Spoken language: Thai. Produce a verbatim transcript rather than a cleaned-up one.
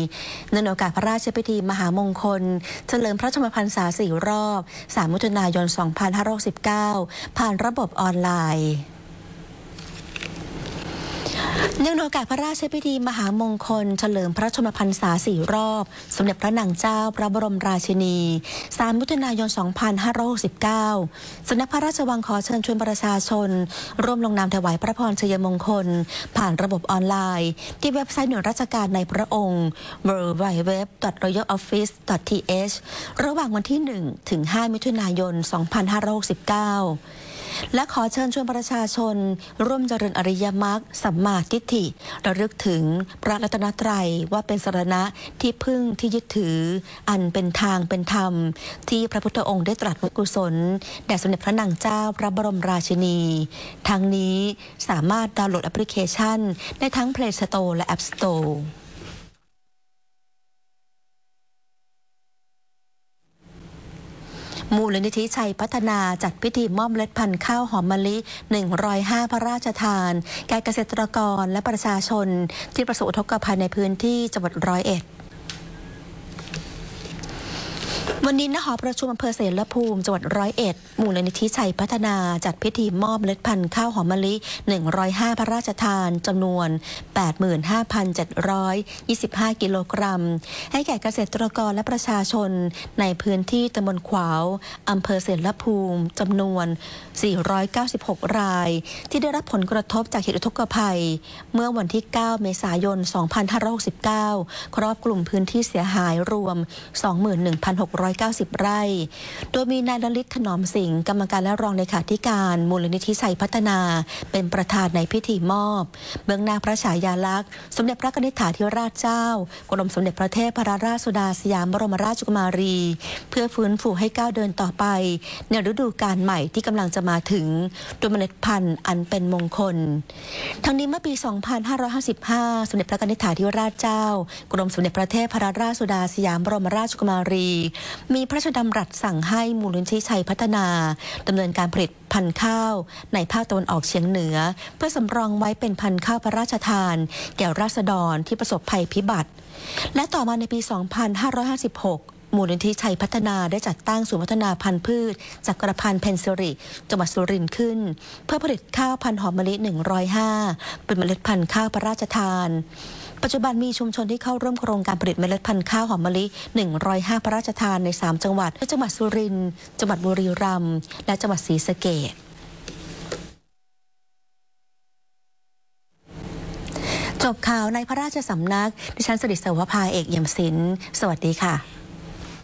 เนื่องในโอกาสพระราชพิธีมหามงคลเฉลิมพระชนมพรรษาสี่รอบสามมิถุนายนสองพันห้าร้อยหกสิบเก้าผ่านระบบออนไลน์เนื่องในโอกาสพระราชพิธีมหามงคลเฉลิมพระชนมพรรษาสี่รอบสมเด็จพระนางเจ้าพระบรมราชินีสามมิถุนายนสองพันห้าร้อยหกสิบเก้าสำนักพระราชวังขอเชิญชวนประชาชนร่วมลงนามถวายพระพรชัยมงคลผ่านระบบออนไลน์ที่เว็บไซต์หน่วยราชการในพระองค์ ดับเบิลยู ดับเบิลยู ดับเบิลยู ดับเบิลยู ดอท รอยัล ออฟฟิศ ดอท ที เอช ระหว่างวันที่หนึ่งถึงห้ามิถุนายนสองพันห้าร้อยหกสิบเก้าและขอเชิญชวนประชาชนร่วมเจริญอริยมรรคสัมมาทิฏฐิระลึกถึงพระรัตนตรัยว่าเป็นสรณะที่พึ่งที่ยึดถืออันเป็นทางเป็นธรรมที่พระพุทธองค์ได้ตรัสไว้กุศลแด่สมเด็จพระนางเจ้าพระบรมราชินีทั้งนี้สามารถดาวน์โหลดแอปพลิเคชันได้ทั้ง Play Store และ App Storeมูลนิธิชัยพัฒนาจัดพิธีมอบเมล็ดพันธุ์ข้าวหอมมะลิหนึ่งร้อยห้าพระราชทานแก่เกษตรกรและประชาชนที่ประสบอุทกภัยในพื้นที่จังหวัดร้อยเอ็ดวันนี้ณหอประชุมอำเภอเสรภูมิจังหวัดร้อยเอ็ดมูลนิธิชัยพัฒนาจัดพิธีมอบเมล็ดพันธุ์ข้าวหอมมะลิหนึ่งร้อยห้าพระราชทานจำนวน แปดหมื่นห้าพันเจ็ดร้อยยี่สิบห้า กิโลกรัมให้แก่เกษตรกรและประชาชนในพื้นที่ตำบลขวาวอำเภอเสรภูมิจำนวนสี่ร้อยเก้าสิบหกรายที่ได้รับผลกระทบจากเหตุอุทกภัยเมื่อวันที่เก้าเมษายนสองพันห้าร้อยหกสิบเก้าครอบคลุมพื้นที่เสียหายรวม สองหมื่นหนึ่งพันหกร้อยเก้าสิบ ไร่โดยมีนายลลิตถนอมสิงห์กรรมการและรองเลขาธิการมูลนิธิชัยพัฒนาเป็นประธานในพิธีมอบเบื้องหน้าพระฉายาลักษณ์สมเด็จพระนิธิถาธิราชเจ้ากรมสมเด็จพระเทพรัตนราชสุดาสยามบรมราชกุมารีเพื่อฟื้นฟูให้ก้าวเดินต่อไปในฤดูกาลใหม่ที่กำลังจะมาถึงด้วยเมล็ดพันธุ์อันเป็นมงคลทั้งนี้เมื่อปี สองพันห้าร้อยห้าสิบห้า สมเด็จพระนิธิถาธิราชเจ้ากรมสมเด็จพระเทพรัตนราชสุดาสยามบรมราชกุมารีมีพระราชดำรัสสั่งให้มูลนิธิชัยพัฒนาดำเนินการผลิตพันธุ์ข้าวในภาคตะวันออกเฉียงเหนือเพื่อสำรองไว้เป็นพันธุ์ข้าวพระราชทานแก่ราษฎรที่ประสบภัยพิบัติและต่อมาในปี สองพันห้าร้อยห้าสิบหกมูลนิธิชัยพัฒนาได้จัดตั้งศูนย์พัฒนาพันธุ์พืชจักรพันธ์เพนซิริจังหวัดสุรินทร์ขึ้นเพื่อผลิตข้าวพันธุ์หอมมะลิหนึ่งร้อยห้าเป็นเมล็ดพันธุ์ข้าวพระราชทานปัจจุบันมีชุมชนที่เข้าร่วมโครงการผลิตเมล็ดพันธุ์ข้าวหอมมะลิหนึ่งร้อยห้าพระราชทานในสามจังหวัดจังหวัดสุรินทร์จังหวัดบุรีรัมย์และจังหวัดศรีสะเกษจบข่าวในพระราชสำนักดิฉันสริศวภาเอกเยี่ยมศิลป์สวัสดีค่ะ